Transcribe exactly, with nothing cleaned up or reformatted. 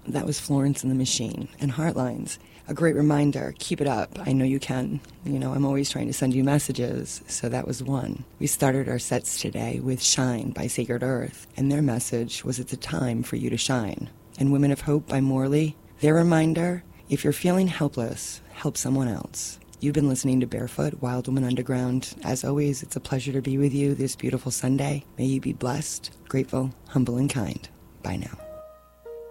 that was Florence and the Machine and Heartlines. A great reminder, keep it up. I know you can. You know, I'm always trying to send you messages, so that was one. We started our sets today with Shine by Sacred Earth, and their message was it's a time for you to shine. And Women of Hope by Morley, their reminder, if you're feeling helpless, help someone else. You've been listening to Barefoot, Wild Woman Underground. As always, it's a pleasure to be with you this beautiful Sunday. May you be blessed, grateful, humble, and kind. Bye now.